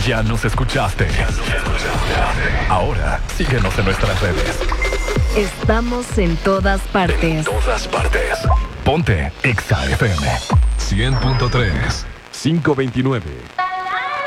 Ya nos escuchaste. Ahora, síguenos en nuestras redes. Estamos en todas partes. Ponte Exa FM 100.3 529